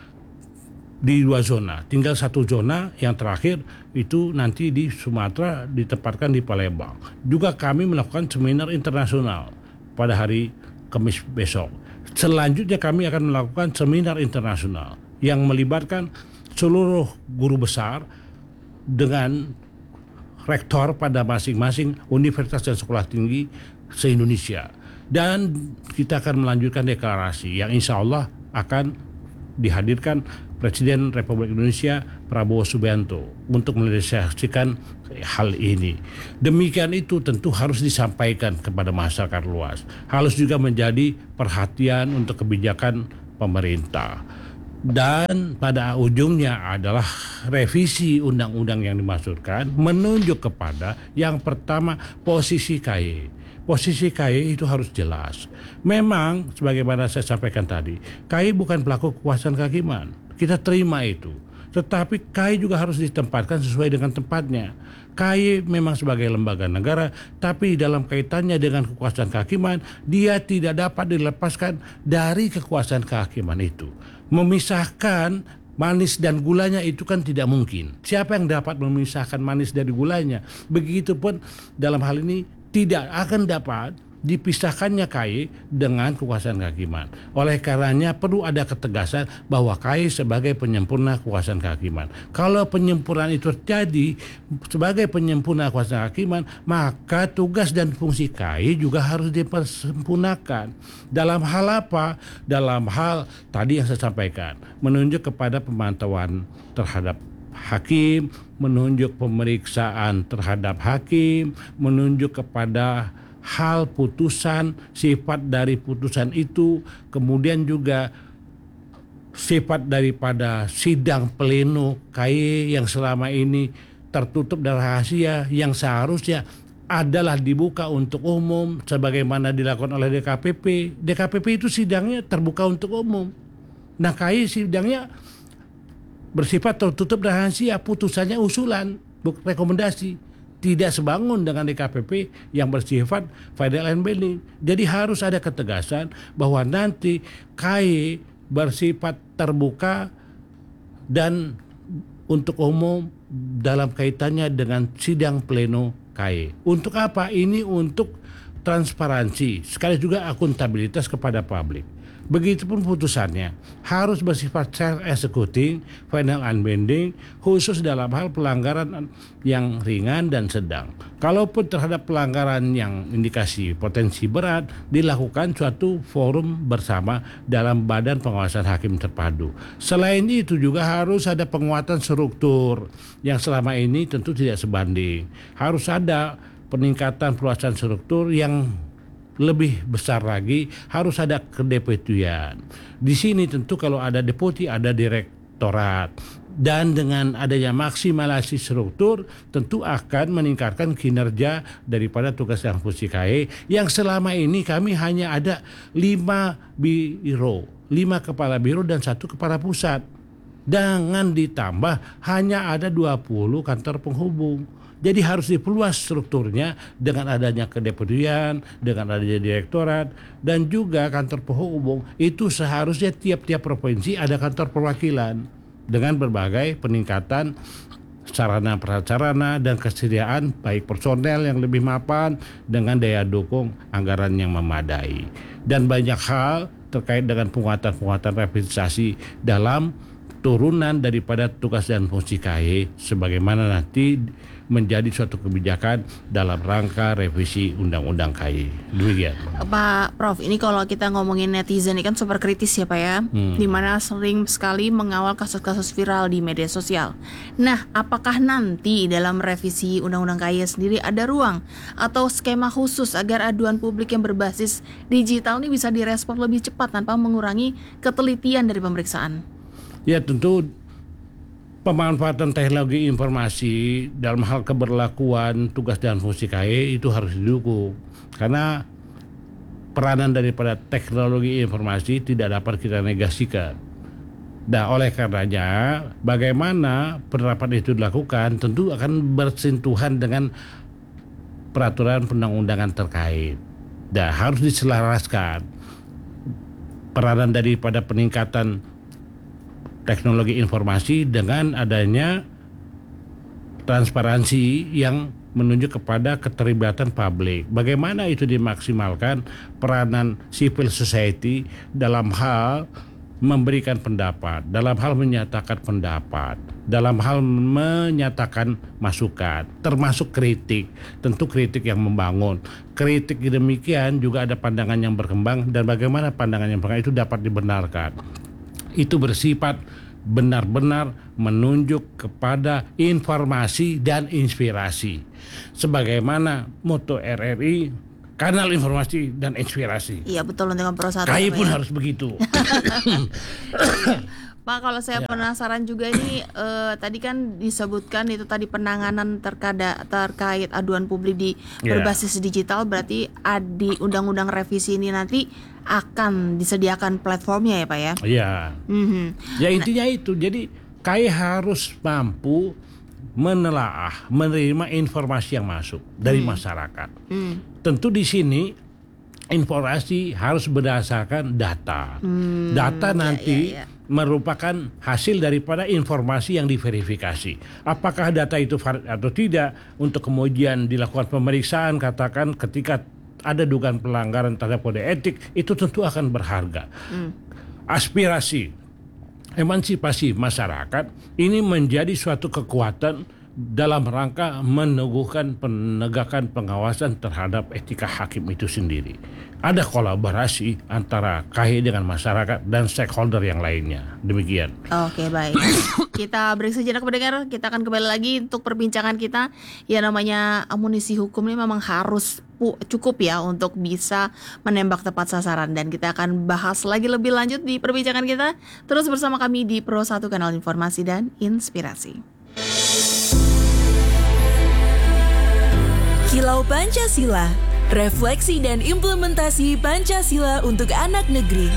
di dua zona, tinggal satu zona yang terakhir itu nanti di Sumatera ditempatkan di Palembang. Juga kami melakukan seminar internasional pada hari Kamis besok. Selanjutnya kami akan melakukan seminar internasional yang melibatkan seluruh guru besar dengan rektor pada masing-masing universitas dan sekolah tinggi se-Indonesia. Dan kita akan melanjutkan deklarasi yang insya Allah akan dihadirkan Presiden Republik Indonesia Prabowo Subianto untuk merealisasikan hal ini. Demikian itu tentu harus disampaikan kepada masyarakat luas. Harus juga menjadi perhatian untuk kebijakan pemerintah. Dan pada ujungnya adalah revisi undang-undang yang dimaksudkan menunjuk kepada yang pertama posisi K Y. Posisi K Y itu harus jelas. Memang sebagaimana saya sampaikan tadi, K Y bukan pelaku kekuasaan kehakiman. Kita terima itu. Tetapi K Y juga harus ditempatkan sesuai dengan tempatnya. K Y memang sebagai lembaga negara, tapi dalam kaitannya dengan kekuasaan kehakiman, dia tidak dapat dilepaskan dari kekuasaan kehakiman itu. Memisahkan manis dan gulanya itu kan tidak mungkin. Siapa yang dapat memisahkan manis dari gulanya? Begitupun dalam hal ini tidak akan dapat dipisahkannya K Y dengan kekuasaan kehakiman. Oleh karenanya perlu ada ketegasan bahwa K Y sebagai penyempurna kekuasaan kehakiman. Kalau penyempurnaan itu terjadi sebagai penyempurna kekuasaan kehakiman, maka tugas dan fungsi K Y juga harus dipersempurnakan. Dalam hal apa? Dalam hal tadi yang saya sampaikan, menunjuk kepada pemantauan terhadap hakim, menunjuk pemeriksaan terhadap hakim, menunjuk kepada hal putusan, sifat dari putusan itu, kemudian juga sifat daripada sidang pleno K Y yang selama ini tertutup dan rahasia yang seharusnya adalah dibuka untuk umum sebagaimana dilakukan oleh D K P P. D K P P itu sidangnya terbuka untuk umum. Nah, K Y sidangnya bersifat tertutup dan rahasia, putusannya usulan, bukan rekomendasi. Tidak sebangun dengan D K P P yang bersifat final and binding. Jadi harus ada ketegasan bahwa nanti K Y bersifat terbuka dan untuk umum dalam kaitannya dengan sidang pleno K Y. Untuk apa? Ini untuk transparansi, sekali juga akuntabilitas kepada publik. Begitupun putusannya harus bersifat self-executing, final unbinding, khusus dalam hal pelanggaran yang ringan dan sedang. Kalaupun terhadap pelanggaran yang indikasi potensi berat, dilakukan suatu forum bersama dalam Badan Pengawasan Hakim Terpadu. Selain itu juga harus ada penguatan struktur yang selama ini tentu tidak sebanding. Harus ada peningkatan perluasan struktur yang lebih besar lagi, harus ada kedeputian. Di sini tentu kalau ada deputi ada direktorat. Dan dengan adanya maksimalisasi struktur tentu akan meningkatkan kinerja daripada tugas dan fungsi K Y yang selama ini kami hanya ada lima biro, lima kepala biro dan satu kepala pusat. Dengan ditambah hanya ada dua puluh kantor penghubung. Jadi harus diperluas strukturnya dengan adanya kedeputian, dengan adanya direktorat, dan juga kantor penghubung. Itu seharusnya tiap-tiap provinsi ada kantor perwakilan dengan berbagai peningkatan sarana prasarana dan kesediaan baik personel yang lebih mapan dengan daya dukung anggaran yang memadai. Dan banyak hal terkait dengan penguatan-penguatan revitalisasi dalam turunan daripada tugas dan fungsi K Y sebagaimana nanti menjadi suatu kebijakan dalam rangka revisi Undang-Undang K Y. Demikian. Pak Prof, ini kalau kita ngomongin netizen ini kan super kritis ya Pak ya, hmm. dimana sering sekali mengawal kasus-kasus viral di media sosial. Nah, apakah nanti dalam revisi Undang-Undang K Y sendiri ada ruang atau skema khusus agar aduan publik yang berbasis digital ini bisa direspon lebih cepat tanpa mengurangi ketelitian dari pemeriksaan? Ya tentu pemanfaatan teknologi informasi dalam hal keberlakuan tugas dan fungsi K Y itu harus didukung. Karena peranan daripada teknologi informasi tidak dapat kita negasikan. Nah, oleh karenanya bagaimana penerapan itu dilakukan tentu akan bersentuhan dengan peraturan perundang-undangan terkait. Dan harus diselaraskan peranan daripada peningkatan teknologi informasi dengan adanya transparansi yang menunjuk kepada keterlibatan publik. Bagaimana itu dimaksimalkan peranan civil society dalam hal memberikan pendapat, dalam hal menyatakan pendapat, dalam hal menyatakan masukan, termasuk kritik, tentu kritik yang membangun. Kritik demikian juga ada pandangan yang berkembang dan bagaimana pandangan yang berkembang itu dapat dibenarkan. Itu bersifat benar-benar menunjuk kepada informasi dan inspirasi. Sebagaimana moto R R I, kanal informasi dan inspirasi. Iya betul dengan Pro satu. K A I pun ya. harus begitu. Pak, kalau saya Ya. penasaran juga ini eh, tadi kan disebutkan itu tadi penanganan terkada, terkait aduan publik di Ya. berbasis digital, berarti ah, di undang-undang revisi ini nanti akan disediakan platformnya ya Pak ya? Iya. Mhm. Ya intinya itu. Jadi K A I harus mampu menelaah, menerima informasi yang masuk dari masyarakat. Hmm. Tentu di sini informasi harus berdasarkan data. Hmm, Data ya, nanti ya, ya. merupakan hasil daripada informasi yang diverifikasi. Apakah data itu valid atau tidak, untuk kemudian dilakukan pemeriksaan, katakan ketika ada dugaan pelanggaran terhadap kode etik, itu tentu akan berharga. Hmm. Aspirasi emansipasi masyarakat ini menjadi suatu kekuatan dalam rangka meneguhkan penegakan pengawasan terhadap etika hakim itu sendiri. Ada kolaborasi antara K A I dengan masyarakat dan stakeholder yang lainnya. Demikian. Oke baik, kita break sejenak pendengar. Kita akan kembali lagi untuk perbincangan kita. Ya namanya amunisi hukum ini memang harus pu- cukup ya untuk bisa menembak tepat sasaran. Dan kita akan bahas lagi lebih lanjut di perbincangan kita. Terus bersama kami di Pro satu Kanal Informasi dan Inspirasi. Kilau Pancasila, refleksi dan implementasi Pancasila untuk anak negeri.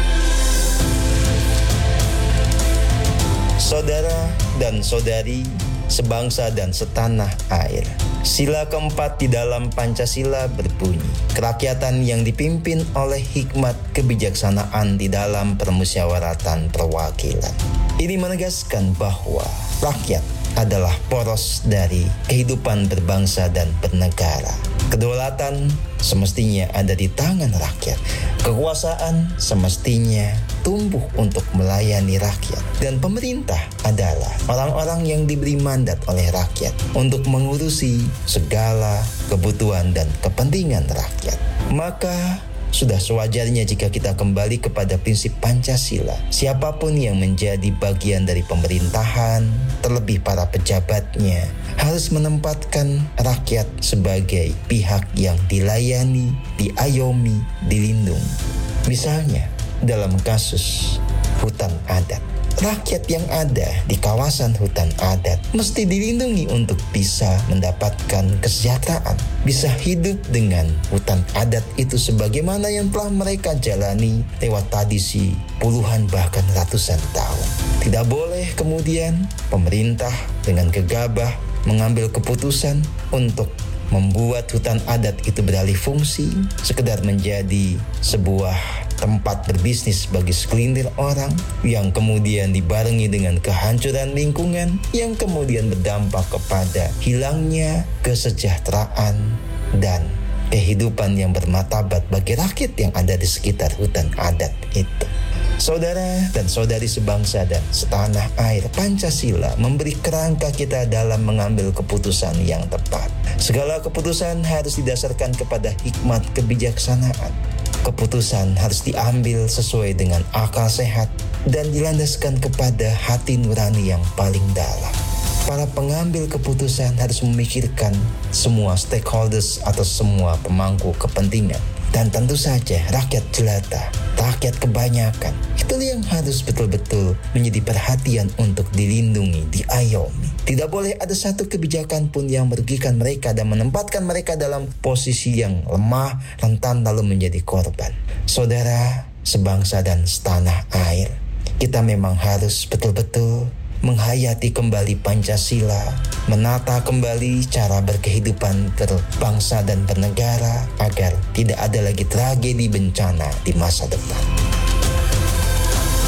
Saudara dan saudari, sebangsa dan setanah air. Sila keempat di dalam Pancasila berbunyi, kerakyatan yang dipimpin oleh hikmat kebijaksanaan di dalam permusyawaratan perwakilan. Ini menegaskan bahwa rakyat adalah poros dari kehidupan berbangsa dan bernegara. Kedaulatan semestinya ada di tangan rakyat. Kekuasaan semestinya tumbuh untuk melayani rakyat. Dan pemerintah adalah orang-orang yang diberi mandat oleh rakyat untuk mengurusi segala kebutuhan dan kepentingan rakyat. Maka sudah sewajarnya jika kita kembali kepada prinsip Pancasila. Siapapun yang menjadi bagian dari pemerintahan, terlebih para pejabatnya, harus menempatkan rakyat sebagai pihak yang dilayani, diayomi, dilindungi. Misalnya, dalam kasus hutan adat. Rakyat yang ada di kawasan hutan adat mesti dilindungi untuk bisa mendapatkan kesejahteraan, bisa hidup dengan hutan adat itu sebagaimana yang telah mereka jalani lewat tradisi puluhan bahkan ratusan tahun. Tidak boleh kemudian pemerintah dengan gegabah mengambil keputusan untuk membuat hutan adat itu beralih fungsi, sekedar menjadi sebuah tempat berbisnis bagi segelintir orang, yang kemudian dibarengi dengan kehancuran lingkungan, yang kemudian berdampak kepada hilangnya kesejahteraan dan kehidupan yang bermartabat bagi rakyat yang ada di sekitar hutan adat itu. Saudara dan saudari sebangsa dan setanah air, Pancasila memberi kerangka kita dalam mengambil keputusan yang tepat. Segala keputusan harus didasarkan kepada hikmat kebijaksanaan. Keputusan harus diambil sesuai dengan akal sehat dan dilandaskan kepada hati nurani yang paling dalam. Para pengambil keputusan harus memikirkan semua stakeholders atau semua pemangku kepentingan. Dan tentu saja rakyat jelata, rakyat kebanyakan, itu yang harus betul-betul menjadi perhatian untuk dilindungi, diayomi. Tidak boleh ada satu kebijakan pun yang merugikan mereka dan menempatkan mereka dalam posisi yang lemah, rentan lalu menjadi korban. Saudara, sebangsa dan setanah air, kita memang harus betul-betul menghayati kembali Pancasila, menata kembali cara berkehidupan berbangsa dan bernegara agar tidak ada lagi tragedi bencana di masa depan.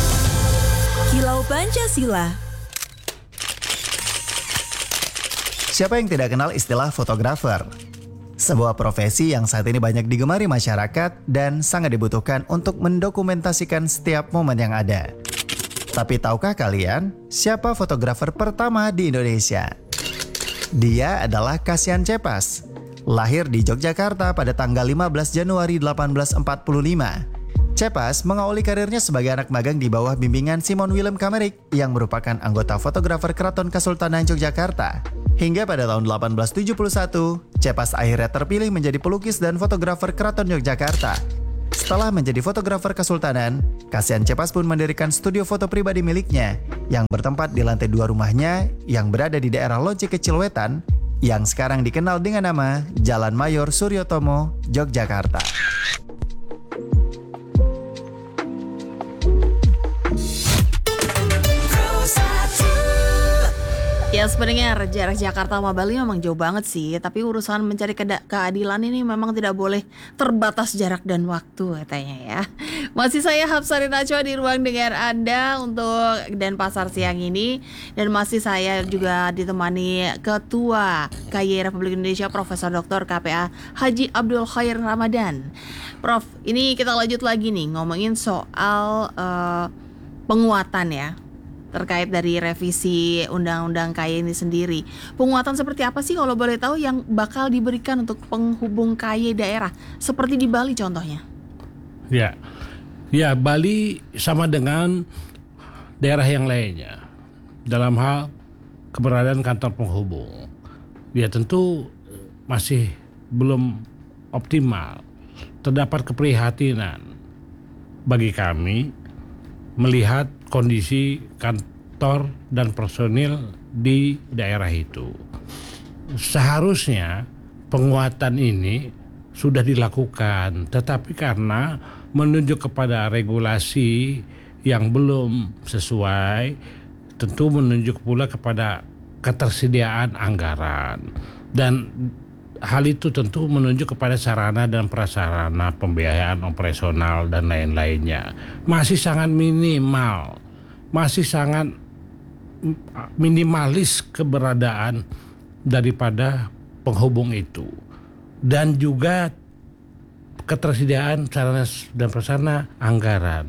Kilau Pancasila. Siapa yang tidak kenal istilah fotografer? Sebuah profesi yang saat ini banyak digemari masyarakat dan sangat dibutuhkan untuk mendokumentasikan setiap momen yang ada. Tapi tahukah kalian siapa fotografer pertama di Indonesia? Dia adalah Kasian Cepas. Lahir di Yogyakarta pada tanggal lima belas Januari delapan belas empat puluh lima. Cepas mengawali karirnya sebagai anak magang di bawah bimbingan Simon Willem Kamerik yang merupakan anggota fotografer Keraton Kasultanan Yogyakarta. Hingga pada tahun delapan belas tujuh puluh satu, Cepas akhirnya terpilih menjadi pelukis dan fotografer Keraton Yogyakarta. Setelah menjadi fotografer Kesultanan, Kasian Cepas pun mendirikan studio foto pribadi miliknya yang bertempat di lantai dua rumahnya yang berada di daerah Loji Kecil Wetan yang sekarang dikenal dengan nama Jalan Mayor Suryotomo, Yogyakarta. Ya sebenarnya jarak Jakarta sama Bali memang jauh banget sih, tapi urusan mencari keda- keadilan ini memang tidak boleh terbatas jarak dan waktu katanya ya. Masih saya Hapsari Najwa di ruang dengar Anda untuk Denpasar siang ini, dan masih saya juga ditemani Ketua K Y Republik Indonesia Profesor Doktor K P A Haji Abdul Khair Ramadan. Prof, ini kita lanjut lagi nih ngomongin soal uh, penguatan ya, terkait dari revisi Undang-Undang K Y ini sendiri. Penguatan seperti apa sih kalau boleh tahu yang bakal diberikan untuk penghubung K Y daerah seperti di Bali contohnya? Ya, ya Bali sama dengan daerah yang lainnya dalam hal keberadaan kantor penghubung. Ya tentu masih belum optimal. Terdapat keprihatinan bagi kami melihat kondisi kantor dan personil di daerah itu. Seharusnya penguatan ini sudah dilakukan, tetapi karena menunjuk kepada regulasi yang belum sesuai, tentu menunjuk pula kepada ketersediaan anggaran, dan hal itu tentu menunjuk kepada sarana dan prasarana pembiayaan operasional dan lain-lainnya. Masih sangat minimal, masih sangat minimalis keberadaan daripada penghubung itu. Dan juga ketersediaan sarana dan prasarana anggaran.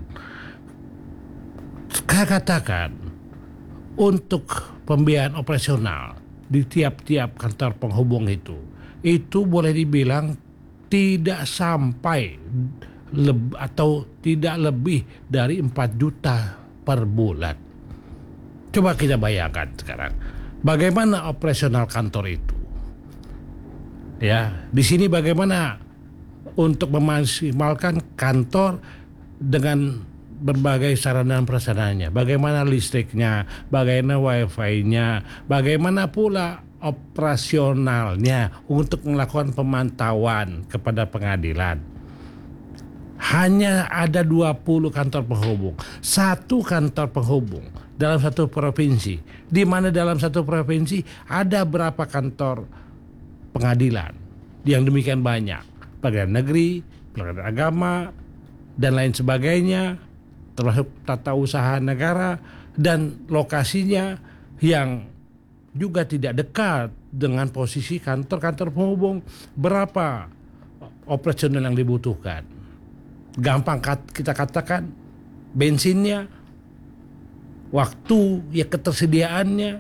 Saya katakan, untuk pembiayaan operasional di tiap-tiap kantor penghubung itu, itu boleh dibilang tidak sampai leb, atau tidak lebih dari empat juta per bulan. Coba kita bayangkan sekarang bagaimana operasional kantor itu. Ya, di sini bagaimana untuk memaksimalkan kantor dengan berbagai sarana dan prasarananya, bagaimana listriknya, bagaimana wifi-nya, bagaimana pula operasionalnya untuk melakukan pemantauan kepada pengadilan. Hanya ada dua puluh kantor penghubung, satu kantor penghubung dalam satu provinsi, di mana dalam satu provinsi ada berapa kantor pengadilan yang demikian banyak, pengadilan negeri, pengadilan agama, dan lain sebagainya, termasuk tata usaha negara, dan lokasinya yang juga tidak dekat dengan posisi kantor-kantor penghubung. Berapa operasional yang dibutuhkan? Gampang kita katakan, bensinnya, waktu, ya ketersediaannya.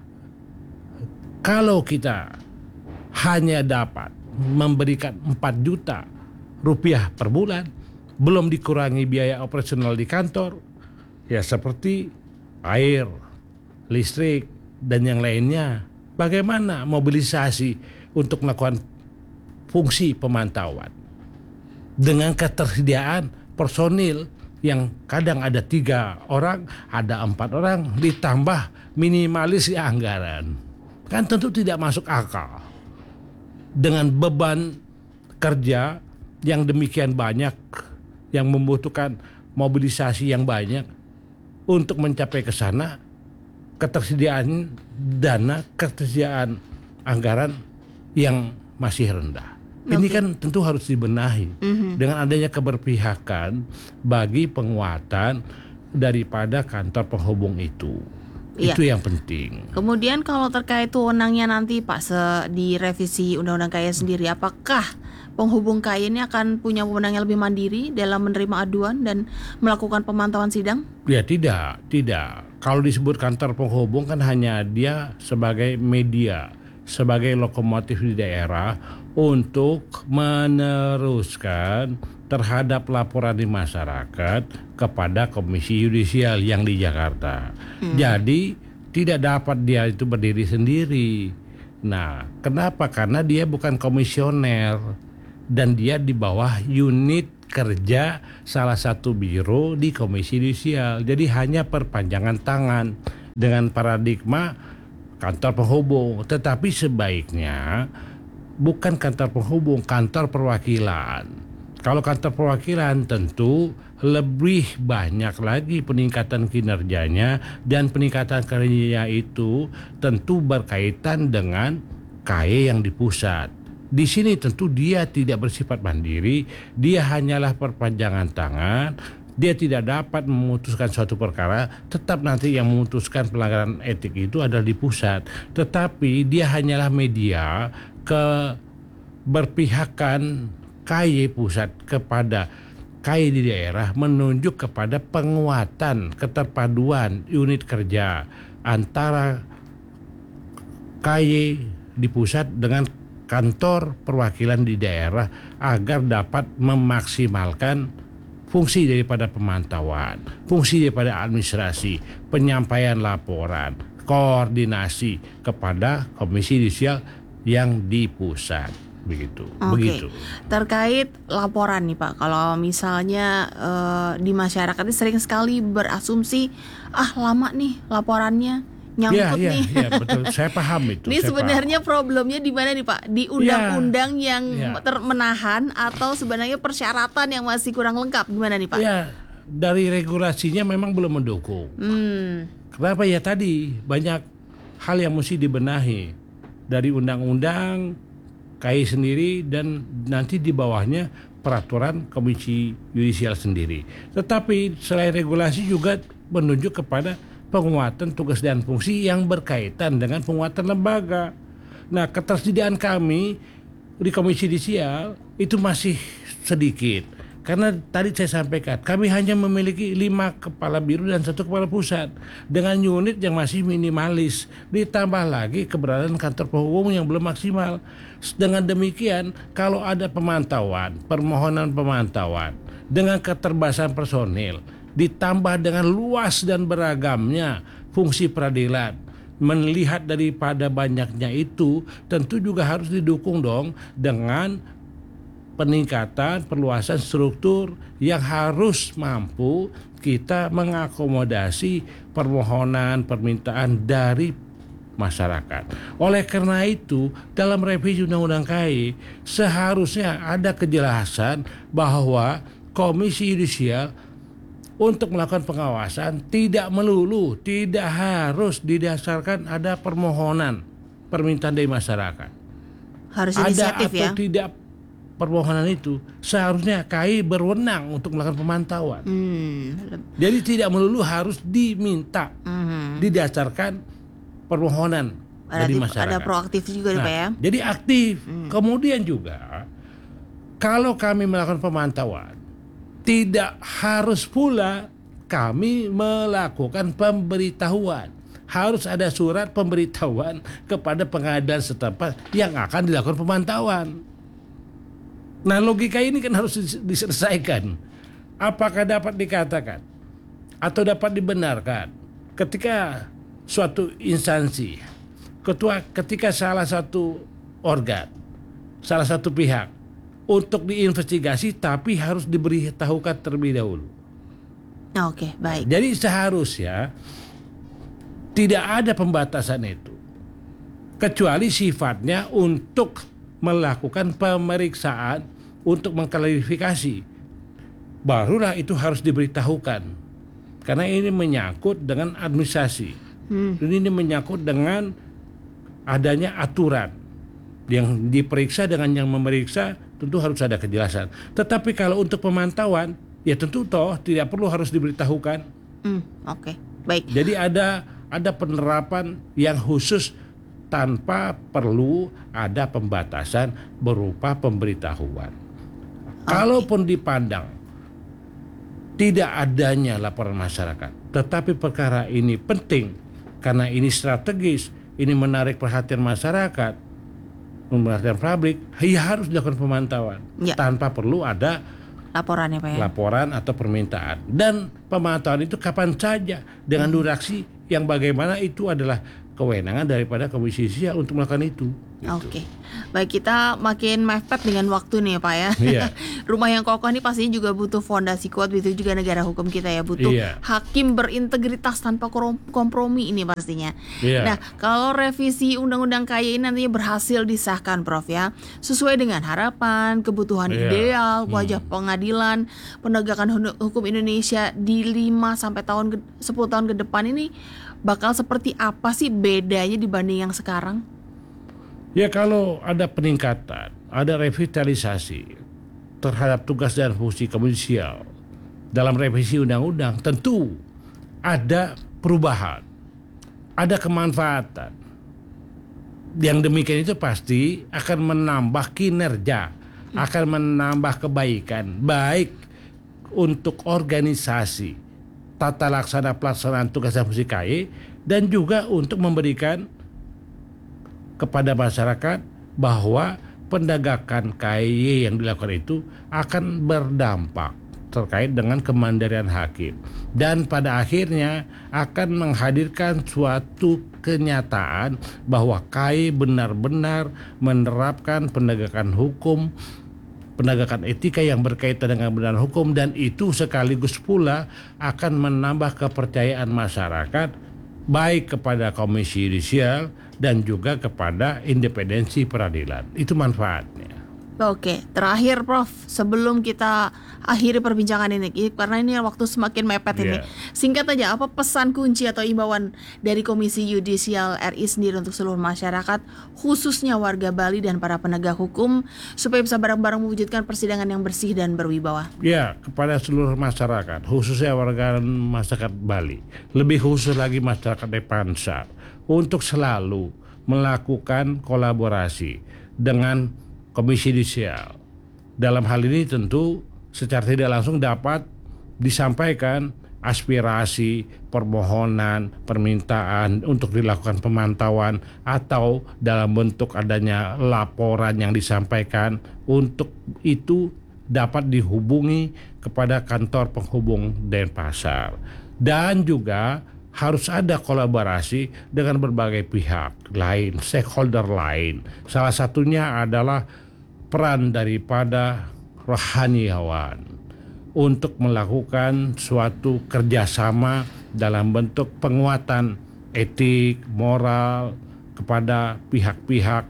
Kalau kita hanya dapat memberikan empat juta rupiah per bulan, belum dikurangi biaya operasional di kantor, ya seperti air, listrik, dan yang lainnya, bagaimana mobilisasi untuk melakukan fungsi pemantauan dengan ketersediaan personil yang kadang ada tiga orang, ada empat orang, ditambah minimalis di anggaran, kan tentu tidak masuk akal. Dengan beban kerja yang demikian banyak, yang membutuhkan mobilisasi yang banyak untuk mencapai ke sana, ketersediaan dana, ketersediaan anggaran yang masih rendah. Okay. Ini kan tentu harus dibenahi mm-hmm. dengan adanya keberpihakan bagi penguatan daripada kantor penghubung itu. Iya. Itu yang penting. Kemudian kalau terkait wewenangnya nanti Pak se- di revisi Undang-Undang K Y sendiri, apakah penghubung K Y ini akan punya wewenang yang lebih mandiri dalam menerima aduan dan melakukan pemantauan sidang? Ya tidak, tidak. Kalau disebut kantor penghubung kan hanya dia sebagai media, sebagai lokomotif di daerah untuk meneruskan terhadap laporan di masyarakat kepada Komisi Yudisial yang di Jakarta. Hmm. Jadi tidak dapat dia itu berdiri sendiri. Nah, kenapa? Karena dia bukan komisioner dan dia di bawah unit kerja salah satu biro di Komisi Yudisial. Jadi hanya perpanjangan tangan dengan paradigma kantor penghubung. Tetapi sebaiknya bukan kantor penghubung, kantor perwakilan. Kalau kantor perwakilan tentu lebih banyak lagi peningkatan kinerjanya, dan peningkatan kinerjanya itu tentu berkaitan dengan K Y yang di pusat. Di sini tentu dia tidak bersifat mandiri, dia hanyalah perpanjangan tangan, dia tidak dapat memutuskan suatu perkara, tetap nanti yang memutuskan pelanggaran etik itu adalah di pusat. Tetapi dia hanyalah media keberpihakan K Y pusat kepada K Y di daerah, menunjuk kepada penguatan keterpaduan unit kerja antara K Y di pusat dengan kantor perwakilan di daerah agar dapat memaksimalkan fungsi daripada pemantauan, fungsi daripada administrasi, penyampaian laporan, koordinasi kepada Komisi Yudisial yang di pusat. Begitu. Oke. Begitu. Terkait laporan nih Pak, kalau misalnya eh, di masyarakat ini sering sekali berasumsi, ah lama nih laporannya, nyangkut ya, nih. Ya, ya, betul. Saya paham itu. Ini saya sebenarnya paham. problemnya di mana nih Pak? Di undang-undang ya, yang ya. ter- menahan atau sebenarnya persyaratan yang masih kurang lengkap, gimana nih Pak? Ya, dari regulasinya memang belum mendukung. Hmm. Kenapa? Ya tadi banyak hal yang mesti dibenahi dari undang-undang K Y sendiri dan nanti di bawahnya peraturan Komisi Yudisial sendiri. Tetapi selain regulasi juga menunjuk kepada penguatan tugas dan fungsi yang berkaitan dengan penguatan lembaga. Nah, ketersediaan kami di Komisi Yudisial itu masih sedikit. Karena tadi saya sampaikan, kami hanya memiliki lima kepala biro dan satu kepala pusat dengan unit yang masih minimalis. Ditambah lagi keberadaan kantor penghubung yang belum maksimal. Dengan demikian, kalau ada pemantauan, permohonan pemantauan dengan keterbatasan personil, ditambah dengan luas dan beragamnya fungsi peradilan, melihat daripada banyaknya itu, tentu juga harus didukung dong dengan peningkatan perluasan struktur yang harus mampu kita mengakomodasi permohonan permintaan dari masyarakat. Oleh karena itu, dalam revisi Undang-Undang K Y seharusnya ada kejelasan bahwa Komisi Yudisial untuk melakukan pengawasan tidak melulu, tidak harus didasarkan ada permohonan permintaan dari masyarakat. Harus ada inisiatif atau ya. tidak permohonan itu, seharusnya K Y berwenang untuk melakukan pemantauan. Hmm. Jadi tidak melulu harus diminta, Hmm. didasarkan permohonan Ada, dari tip- masyarakat. ada proaktif juga nih Nah, Pak ya. jadi aktif. Kemudian juga kalau kami melakukan pemantauan, tidak harus pula kami melakukan pemberitahuan. Harus ada surat pemberitahuan kepada pengadilan setempat yang akan dilakukan pemantauan. Nah, logika ini kan harus diselesaikan. Apakah dapat dikatakan atau dapat dibenarkan ketika suatu instansi, ketua, ketika salah satu organ, salah satu pihak untuk diinvestigasi tapi harus diberitahukan terlebih dahulu. Oke, baik. Jadi seharusnya tidak ada pembatasan itu, kecuali sifatnya untuk melakukan pemeriksaan untuk mengklarifikasi. Barulah itu harus diberitahukan, karena ini menyangkut dengan administrasi. Hmm. Ini menyangkut dengan adanya aturan yang diperiksa dengan yang memeriksa, tentu harus ada kejelasan. Tetapi kalau untuk pemantauan, ya tentu toh tidak perlu harus diberitahukan. Hmm, Oke, baik. Jadi ada ada penerapan yang khusus tanpa perlu ada pembatasan berupa pemberitahuan. Okay. Kalaupun dipandang tidak adanya laporan masyarakat, tetapi perkara ini penting karena ini strategis, ini menarik perhatian masyarakat, perhatian publik, ya harus dilakukan pemantauan ya. Tanpa perlu ada laporan ya Pak ya? Laporan atau permintaan. Dan pemantauan itu kapan saja dengan hmm. durasi yang bagaimana itu adalah kewenangan daripada Komisi Yudisial untuk melakukan itu. Gitu. Oke, baik, kita makin mepet dengan waktu nih Pak ya. Iya. Rumah yang kokoh ini pastinya juga butuh fondasi kuat, itu juga negara hukum kita ya, butuh iya. hakim berintegritas tanpa kompromi ini pastinya. Iya. Nah, kalau revisi Undang-Undang K Y ini nantinya berhasil disahkan Prof ya, sesuai dengan harapan, kebutuhan iya. ideal, hmm. wajah pengadilan, penegakan hukum Indonesia di lima sampai tahun sepuluh tahun ke depan ini bakal seperti apa sih bedanya dibanding yang sekarang? Ya, kalau ada peningkatan, ada revitalisasi terhadap tugas dan fungsi Komisi Yudisial dalam revisi undang-undang, tentu ada perubahan, ada kemanfaatan. Yang demikian itu pasti akan menambah kinerja, akan menambah kebaikan, baik untuk organisasi, tata laksana pelaksanaan tugas dan fungsi K Y, dan juga untuk memberikan kepada masyarakat bahwa penegakan K Y yang dilakukan itu akan berdampak terkait dengan kemandirian hakim dan pada akhirnya akan menghadirkan suatu kenyataan bahwa K Y benar-benar menerapkan penegakan hukum, penegakan etika yang berkaitan dengan kebenaran hukum, dan itu sekaligus pula akan menambah kepercayaan masyarakat baik kepada Komisi Yudisial dan juga kepada independensi peradilan. Itu manfaatnya. Oke, terakhir Prof, sebelum kita akhiri perbincangan ini, karena ini waktu semakin mepet ini, yeah. singkat aja, apa pesan kunci atau imbauan dari Komisi Yudisial R I sendiri untuk seluruh masyarakat, khususnya warga Bali dan para penegak hukum, supaya bisa bareng-bareng mewujudkan persidangan yang bersih dan berwibawa? Ya, kepada seluruh masyarakat, khususnya warga masyarakat Bali, lebih khusus lagi masyarakat Depansar, untuk selalu melakukan kolaborasi dengan Komisi Yudisial. Dalam hal ini tentu secara tidak langsung dapat disampaikan aspirasi, permohonan, permintaan untuk dilakukan pemantauan atau dalam bentuk adanya laporan yang disampaikan. Untuk itu dapat dihubungi kepada kantor penghubung Denpasar. Dan juga harus ada kolaborasi dengan berbagai pihak lain, stakeholder lain. Salah satunya adalah peran daripada rohaniawan untuk melakukan suatu kerjasama dalam bentuk penguatan etik, moral kepada pihak-pihak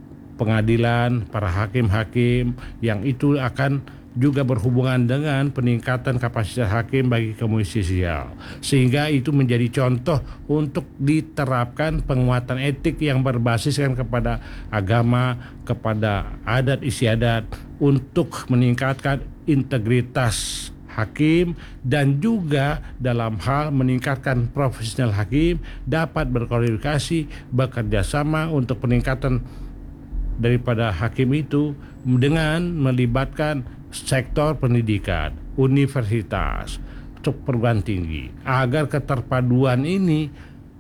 pengadilan, para hakim-hakim, yang itu akan juga berhubungan dengan peningkatan kapasitas hakim bagi Komisi Yudisial, sehingga itu menjadi contoh untuk diterapkan penguatan etik yang berbasiskan kepada agama, kepada adat istiadat, untuk meningkatkan integritas hakim dan juga dalam hal meningkatkan profesional hakim dapat berkomunikasi, bekerja sama untuk peningkatan daripada hakim itu dengan melibatkan sektor pendidikan, universitas, perguruan tinggi, agar keterpaduan ini,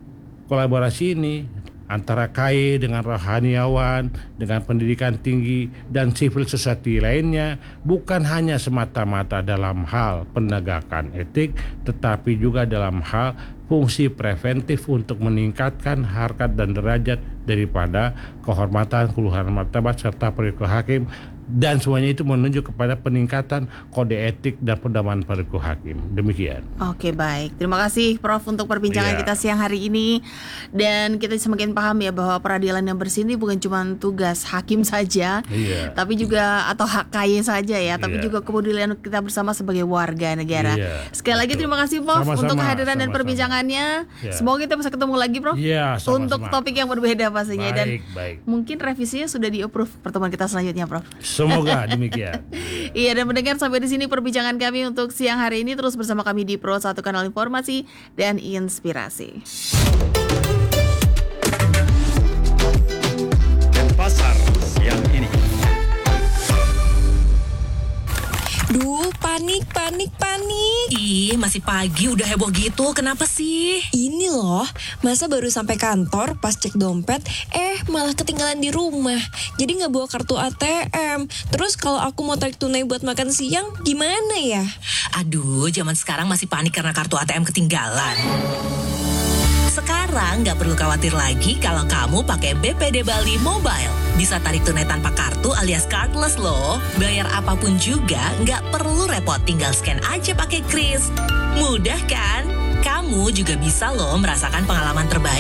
kolaborasi ini antara K Y dengan rohaniawan, dengan pendidikan tinggi dan civil society lainnya bukan hanya semata-mata dalam hal penegakan etik, tetapi juga dalam hal fungsi preventif untuk meningkatkan harkat dan derajat daripada kehormatan, keluhuran martabat serta perilaku hakim, dan semuanya itu menunjuk kepada peningkatan kode etik dan pedoman perilaku hakim. Demikian. Oke, baik. Terima kasih Prof untuk perbincangan yeah. kita siang hari ini, dan kita semakin paham ya bahwa peradilan yang bersih ini bukan cuma tugas hakim saja, yeah. tapi juga atau hak K Y saja ya, tapi yeah. juga kepedulian kita bersama sebagai warga negara. Yeah. Sekali lagi terima kasih Prof Sama-sama, untuk kehadiran dan sama-sama. perbincangannya. Yeah. Semoga kita bisa ketemu lagi Prof yeah, untuk topik yang berbeda pastinya, baik, dan baik. mungkin revisinya sudah di-approve pertemuan kita selanjutnya Prof. Semoga demikian. Iya, dan mendengar sampai di sini perbincangan kami untuk siang hari ini. Terus bersama kami di Pro satu Kanal Informasi dan Inspirasi. Pasar siang ini. Duh, panik, panik, panik. Ih, masih pagi udah heboh gitu. Kenapa sih? Ini loh, masa baru sampai kantor pas cek dompet, eh malah ketinggalan di rumah. Jadi nggak bawa kartu A T M. Terus kalau aku mau tarik tunai buat makan siang, gimana ya? Aduh, zaman sekarang masih panik karena kartu A T M ketinggalan. Sekarang nggak perlu khawatir lagi kalau kamu pakai B P D Bali Mobile. Bisa tarik tunai tanpa kartu alias cardless loh. Bayar apapun juga nggak perlu repot, tinggal scan aja pakai kris. Mudah kan? Kamu juga bisa loh merasakan pengalaman terbaik